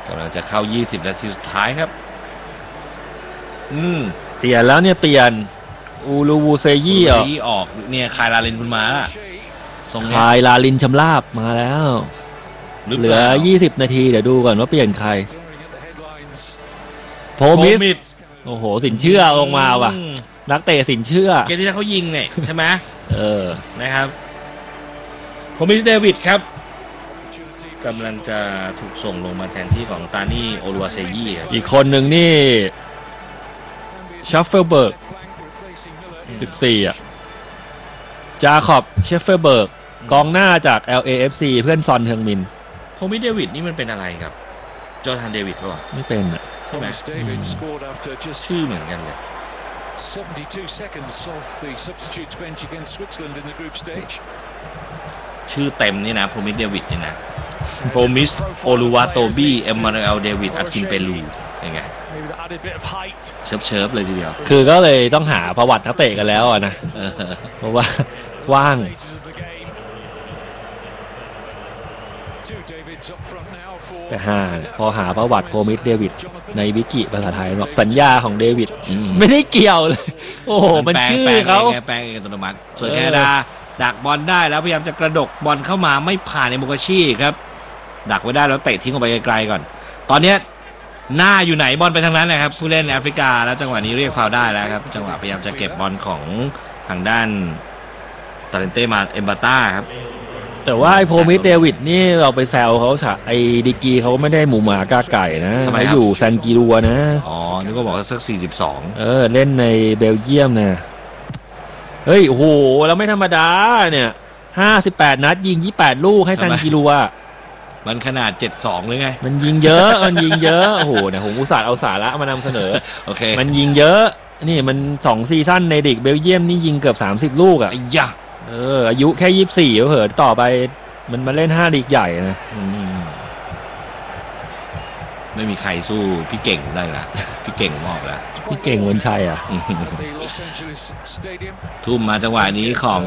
กำลังจะเข้า20นาทีสุดท้ายครับเปลี่ยนแล้วเนี่ยเปลี่ยนอูลูวูเซยี่ออกเนี่ยคายลาลินคุณมาคายลาลินชำราบมาแล้วเหลือ20นาทีเดี๋ยวดูก่อนว่าเปลี่ยนใครโพมิสโอ้โหสินเชื่อลงมาว่ะนักเตะสินเชื่อเกมที่เขายิงเนี่ยใช่ไหมนะครับโพมิสเดวิดครับกำลังจะถูกส่งลงมาแทนที่ของตานี่โอลัวเซยี่อีกคนหนึ่งนี่ชัฟเฟลเบิร์ก14จาคอบเชฟเฟลเบิร์กกองหน้าจาก LAFC เพื่อนซอนเฮิงมินโพมิสเดวิดนี่มันเป็นอะไรครับจอร์แดนเดวิดป่ะไม่เป็นใช่ไหมชื่อเหมือนกันเลยชื่อเต็มนี่นะโพมิสเดวิดนี่นะโพมิสโอลูวาโตบี้เอมมานูเอลเดวิดอากินเปรูยังไงเชิบเลยทีเดียวคือก็เลยต้องหาประวัตินักเตะกันแล้วนะเพราะว่าว่างแต่พอหาประวัติโพมิสเดวิดในวิกิภาษาไทยบอกสัญญาของเดวิดไม่ได้เกี่ยวเลยโอ้โหมันชื่อเขาแปลงเองอัตโนมัติส่วนแคนาดาดักบอลได้แล้วพยายามจะกระดกบอลเข้ามาไม่ผ่านในบุกชีครับดักไว้ได้แล้วเตะทิ้งออกไปไกลๆก่อนตอนนี้หน้าอยู่ไหนบอลไปทางนั้นนะครับผู้เล่นแอฟริกาแล้วจังหวะนี้เรียกฟาวล์ได้แล้วครับจังหวะพยายามจะเก็บบอลของทางด้านตาเลนเต้มาเอมบาต้าครับแต่ว่าไอโพมิสเดวิดนี่เราไปแซวเขาไอดิกีเขาไม่ได้หมูหมากาไก่นะเขาอยู่ซันกิรัวนะนึกว่าบอกสัก42 เล่นในเบลเยียมนะเฮ้ยโอ้โหแล้วไม่ธรรมดาเนี่ย58นัดยิง28ลูกให้ซันกิรัวมันขนาด72เลยไงมันยิงเยอะโอ้โหเนี่ยผมอุตส่าห์เอาสาระมานำเสนอโอเคมันยิงเยอะนี่มัน2ซีซั่นในลีกเบลเยียมนี่ยิงเกือบ30ลูกอ่ะอายุแค่24เผลอต่อไปมันมาเล่น5ลีกใหญ่นะไม่มีใครสู้พี่เก่งได้ละพี่เก่งมอบแล้วพี่เก่งวนชัยทุ่มมาจังหวะนี้ของ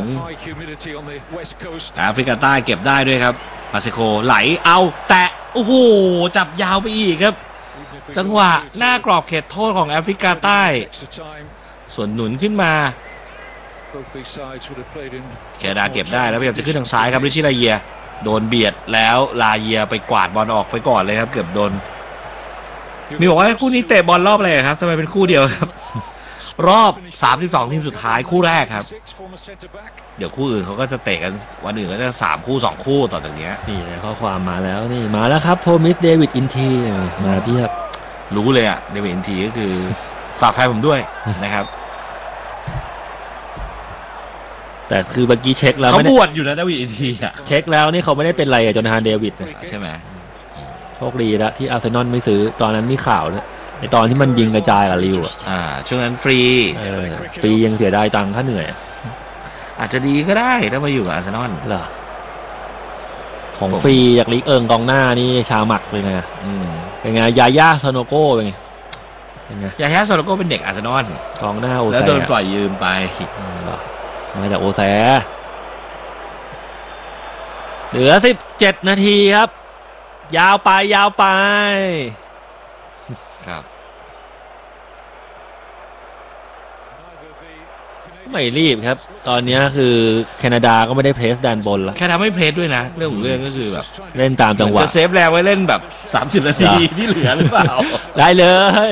แอฟริกาใต้เก็บได้ด้วยครับมาเซโคไหลเอาแตะโอ้โหจับยาวไปอีกครับจังหวะหน้ากรอบเขตโทษของแอฟริกาใต้ส่วนหนุนขึ้นมาแคนาดาเก็บได้แล้วพยายามจะขึ้นทางซ้ายครับริชิลาเยียโดนเบียดแล้วลาเยียไปกวาดบอลออกไปก่อนเลยครับเกือบโดนมีบอกว่าคู่นี้เตะบอลรอบอะไรครับทำไมเป็นคู่เดียวครับรอบ32ทีมสุดท้ายคู่แรกครับเดี๋ยวคู่อื่นเขาก็จะเตะกันวันอื่นก็จะ3คู่2คู่ต่อจากนี้นี่ข้อความมาแล้วนี่มาแล้วครับโพมิสเดวิดอินทีมาพี่ครับรู้เลยอะเดวิดอินทีก็คือฝากแฟนผมด้วยนะครับแต่คือเมื่อกี้เช็คแล้วเขาบวชอยู่นะเดวิดอินทีอะเช็คแล้วนี่เขาไม่ได้เป็นไรกับจอนาธานเดวิดใช่ไหมโชคดีแล้วที่อาร์เซนอลไม่ซื้อตอนนั้นมีข่าวเลยในตอนที่มันยิงกระจายกับลิวช่วงนั้นฟรียังเสียดายตังค่าเหนื่อยอาจจะดีก็ได้ถ้ามาอยู่กับอาร์เซนอลเหรอของฟรีจากลีกกองหน้านี่ชาหมักเป็นไงเป็นไงยาย่าซาโนโก้เป็นไงยาย่าซาโนโก้เป็นเด็กอาร์เซนอลกองหน้าโอแซแล้วโดนปล่อยยืมไปมาจากโอแซเหลือ17นาทีครับยาวไปครับไม่รีบครับตอนนี้คือแคนาดาก็ไม่ได้เพรสด้านบนแล้วแค่ทำไม่เพรสด้วยนะเรื่องของเรื่องก็คือแบบเล่นตามจังหวะจะเซฟแรงไว้เล่นแบบ30นาทีที่เหลือหรือเปล่าได้เลย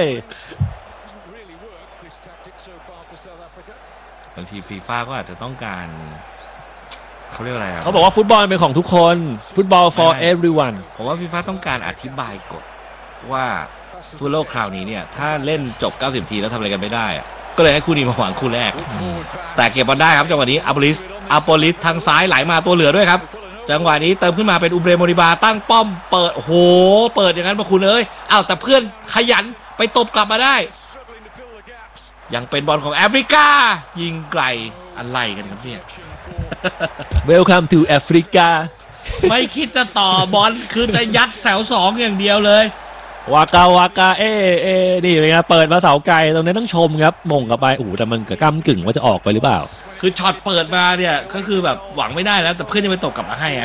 บางทีฟีฟ่าก็อาจจะต้องการเขาเรียกอะไรเขาบอกว่าฟุตบอลเป็นของทุกคนฟุตบอล for everyone ผมว่าฟีฟ่าต้องการอธิบายกฎว่าฟุตบอลคราวนี้เนี่ยถ้าเล่นจบ90ทีแล้วทำอะไรกันไม่ได้ก็เลยให้คู่นี้มาหวังคู่แรกแต่เก็บบอลได้ครับจังหวะนี้อัปโปลิสทางซ้ายไหลมาตัวเหลือด้วยครับจังหวะนี้เติมขึ้นมาเป็นอุเบรโมริบาตั้งป้อมเปิดโหเปิดอย่างนั้นมาคุณแต่เพื่อนขยันไปตบกลับมาได้ยังเป็นบอลของแอฟริกายิงไกลอะไรกันครับเนี่ย Welcome to Africa ไม่คิดจะต่อบอลคือจะยัดแถว2อย่างเดียวเลยวากานี่เป็นไงเปิดมาเสาไกลตรงนี้ต้องชมครับมงกับไปแต่มันเกิดก้ำกึ่งว่าจะออกไปหรือเปล่าคือช็อตเปิดมาเนี่ยก็คือแบบหวังไม่ได้แล้วแต่เพื่อนจะไปตกกลับมาให้